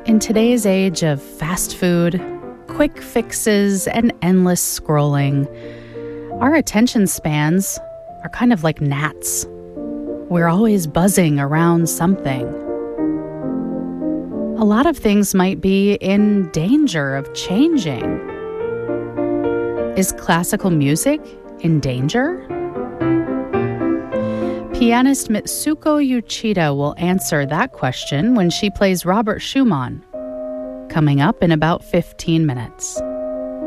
In today's age of fast food, quick fixes, and endless scrolling, our attention spans are kind of like gnats. We're always buzzing around something. A lot of things might be in danger of changing. Is classical music in danger? Pianist Mitsuko Uchida will answer that question when she plays Robert Schumann, coming up in about 15 minutes.